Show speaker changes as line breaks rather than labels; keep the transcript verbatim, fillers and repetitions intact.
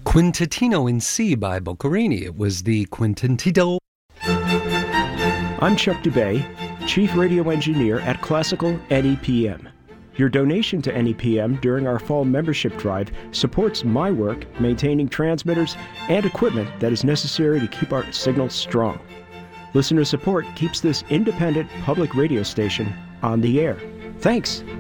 Quintetino in C by Boccherini. It was the Quintentito.
I'm Chuck Dubay, Chief Radio Engineer at Classical N E P M. Your donation to N E P M during our fall membership drive supports my work maintaining transmitters and equipment that is necessary to keep our signals strong. Listener support keeps this independent public radio station on the air. Thanks.